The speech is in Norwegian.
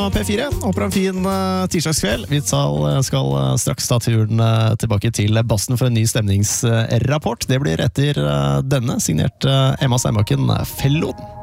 P4, håper en fin tirsdagskveld. Vi skal straks ta turen tilbake til Basten for en ny stemningsrapport. Det blir etter denne, signert Emma Steinbakken Felloden.